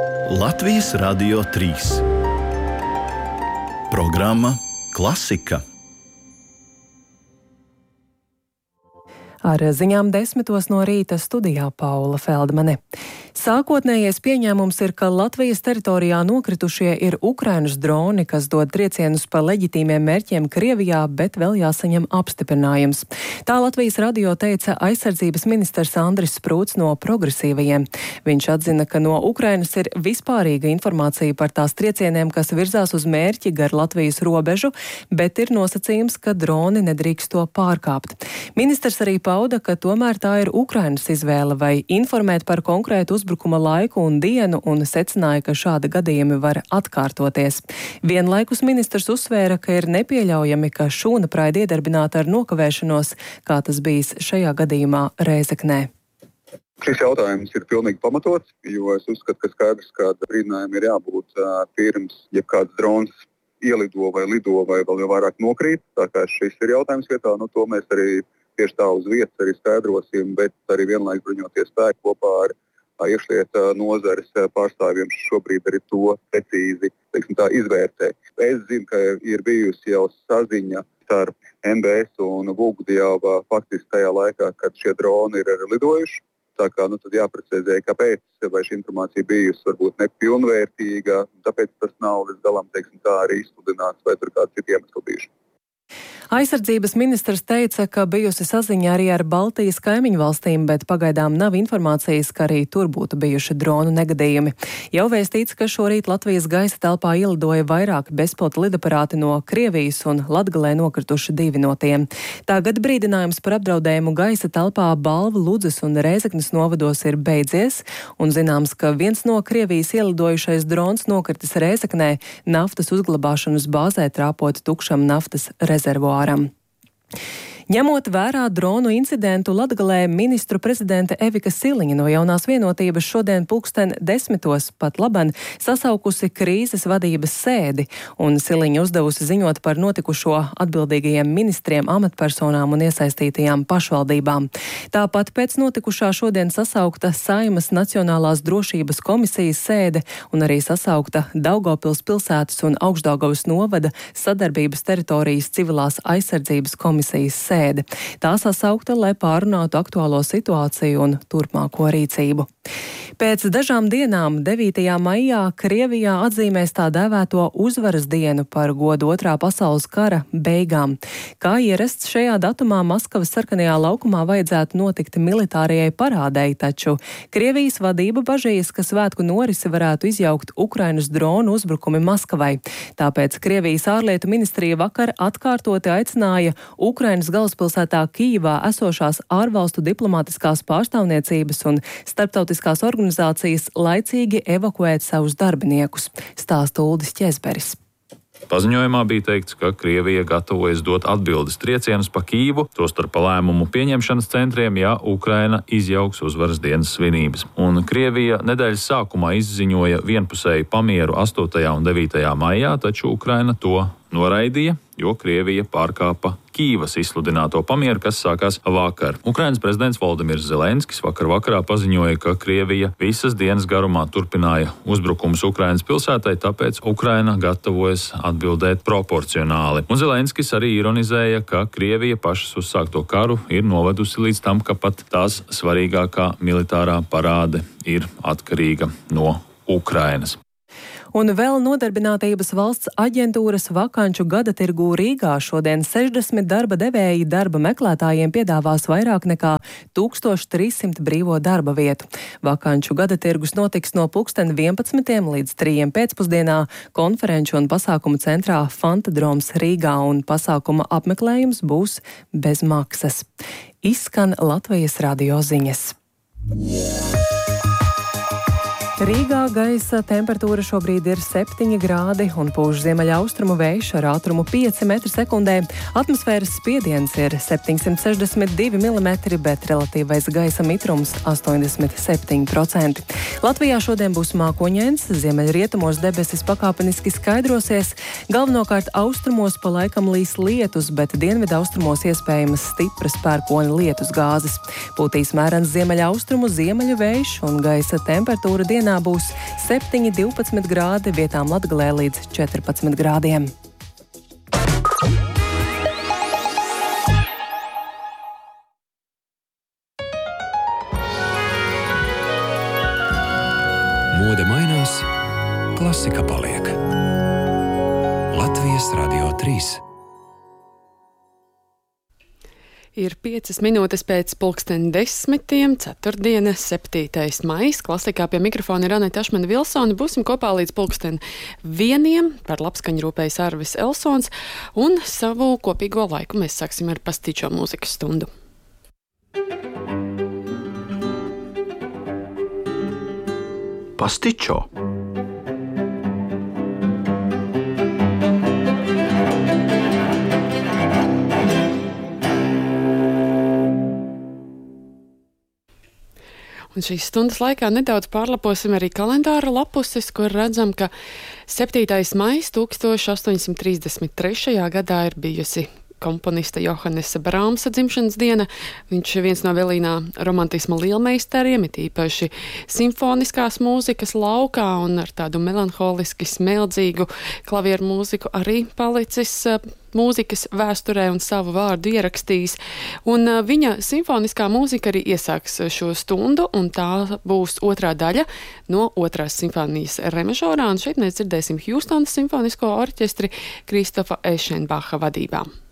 Latvijas Radio 3. Programma Klasika. Ar ziņām 10 no rīta studijā Paula Feldmane. Sākotnējais pieņēmums ir, ka Latvijas teritorijā nokritušie ir Ukrainas droni, kas dod triecienus pa leģitīmiem mērķiem Krievijā, bet vēl jāsaņem apstiprinājums. Tā Latvijas radio teica aizsardzības ministrs Andris Sprūts no Progresīvajiem. Viņš atzina, ka no Ukrainas ir vispārīga informācija par tās triecieniem, kas virzās uz mērķi gar Latvijas robežu, bet ir nosacījums, ka droni nedrīkst to pārkāpt. Ministrs arī pauda, ka tomēr tā ir Ukrainas izvēle vai informēt par konkrētu uzbrukuma laiku un dienu, un secināja, ka šādi gadījumi var atkārtoties. Vienlaikus ministrs uzsvēra, ka ir nepieļaujami, ka šūna praida iedarbināta ar nokavēšanos, kā tas bijis šajā gadījumā Rēzeknē. Šis jautājums ir pilnīgi pamatots, jo es uzskatu, ka skaidrs, ka brīdinājumi ir jābūt pirms, ja kāds drons ielido vai lido vai vēl jau vairāk nokrīt. Tā kā šis ir jautājums vietā, to mēs arī tieši tā uz vietas arī skaidrosim, bet arī vienlaikus bruņoties spēki kopā ar iekšlietu nozares pārstāvjiem šobrīd arī to precīzi izvērtē. Es zinu, ka ir bijusi jau saziņa starp MBS un Vulgdi jau faktiski tajā laikā, kad šie droni ir lidojuši. Tā kā tad jāprecizē, kāpēc, vai šī informācija bijusi varbūt nepilnvērtīga, tāpēc tas nav līdz galam tā arī izsludināts, vai tur kāds citi iemesli bijuši. Aizsardzības ministrs teica, ka bijusi saziņa arī ar Baltijas kaimiņu valstīm, bet pagaidām nav informācijas, ka arī tur būtu bijuši dronu negadījumi. Jau vēstīts, ka šorīt Latvijas gaisa telpā ielidoja vairāki bezpilota lidaparāti no Krievijas un Latgalē nokrituši 2 no tiem. Tagad brīdinājums par apdraudējumu gaisa telpā Balvu, Ludzas un Rēzeknes novados ir beidzies, un zināms, ka viens no Krievijas ielidojušais drons nokritis Rēzeknē naftas uzglabāšanas bāzē, trāpot tukšam naftas rezervuāram. Ņemot vērā dronu incidentu Latgalē, ministru prezidente Evika Siliņa no Jaunās vienotības šodien 10:00 pat laban sasaukusi krīzes vadības sēdi, un Siliņa uzdevusi ziņot par notikušo atbildīgajiem ministriem, amatpersonām un iesaistītajām pašvaldībām. Tāpat pēc notikušā šodien sasaukta Saeimas Nacionālās drošības komisijas sēde un arī sasaukta Daugavpils pilsētas un Augšdaugavas novada sadarbības teritorijas civilās aizsardzības komisijas sēde. Tā sasaukta, lai pārunātu aktuālo situāciju un turpmāko rīcību. Pēc dažām dienām, 9. maijā, Krievijā atzīmēs tā dēvēto uzvaras dienu par godu Otrā pasaules kara beigām. Kā ierasts šajā datumā Maskavas sarkanajā laukumā vajadzētu notikt militārajai parādei, taču Krievijas vadība bažīs, ka svētku norisi varētu izjaukt Ukrainas dronu uzbrukumi Maskavai. Tāpēc Krievijas ārlietu ministrija vakar atkārtoti aicināja Ukrainas galvaspilsētā Kijivā esošās ārvalstu diplomātiskās pārstāvniecības un starptautiskās organizācijas laicīgi evakuēt savus darbiniekus, stāsta Uldis Ķezberis. Paziņojumā bija teikts, ka Krievija gatavojas dot atbildes triecienus pa Kijivu, tostarp pa lēmumu pieņemšanas centriem, ja Ukraina izjauks uzvaras dienas svinības. Un Krievija nedēļas sākumā izziņoja vienpusēju pamieru 8. un 9. maijā, taču Ukraina to noraidīja, jo Krievija pārkāpa Kijivas izsludināto pamieru, kas sākās vakar. Ukrainas prezidents Voldimirs Zelenskis vakarā paziņoja, ka Krievija visas dienas garumā turpināja uzbrukumus Ukrainas pilsētai, tāpēc Ukraina gatavojas atbildēt proporcionāli. Un Zelenskis arī ironizēja, ka Krievija pašas uzsākto karu ir novedusi līdz tam, ka pat tās svarīgākā militārā parāde ir atkarīga no Ukrainas. Un vēl Nodarbinātības valsts aģentūras vakanču gada tirgū Rīgā šodien 60 darba devēji darba meklētājiem piedāvās vairāk nekā 1300 brīvo darba vietu. Vakanču gada tirgus notiks no 11:00 līdz 3:00 pēcpusdienā konferenču un pasākumu centrā Fantadroms Rīgā, un pasākuma apmeklējums būs bez maksas. Izskan Latvijas radio ziņas. Rīgā gaisa temperatūra šobrīd ir 7 grādi un pūš ziemeļaustrumu vējš ar ātrumu 5 m/sekundē. Atmosfēras spiediens ir 762 mm, bet relatīvais gaisa mitrums 87%. Latvijā šodien būs mākoņains, ziemeļrietumos debesis pakāpeniski skaidrosies, galvenokārt austrumos pa laikam līs lietus, bet dienvidaustrumos iespējamas stipras pērkona lietus gāzes. Pūtīs mērens ziemeļaustrumu ziemeļu vējš un gaisa temperatūra dienā būs 7–12 grādi, vietām Latgalē līdz 14 grādiem. Mode mainās, klasika paliek. Latvijas Radio 3. Ir 5 minūtes pēc 10:10, ceturtdiena, 7. maijs. Klasikā pie mikrofona ir Aneta Ašmane-Vilsone. Būsim kopā līdz 1:00. Par labskaņu rūpējas Arvis Elsons. Un savu kopīgo laiku mēs sāksim ar pastičo mūzikas stundu. Pastičo. Un šīs stundas laikā nedaudz pārlaposim arī kalendāra lapuses, kur redzam, ka 7. maijs 1833. gadā ir bijusi komponista Johannesa Brāmsa dzimšanas diena. Viņš ir viens no vēlīnā romantisma lielmeistariem, it īpaši simfoniskās mūzikas laukā un ar tādu melanholiski smeldzīgu klavieru mūziku arī palicis mūzikas vēsturē un savu vārdu ierakstījis. Un viņa simfoniskā mūzika arī iesāks šo stundu, un tā būs otrā daļa no 2. simfonijas remažorā. Un šeit mēs dzirdēsim Hjustonas simfonisko orķestri Kristofa Ešenbacha vadībā.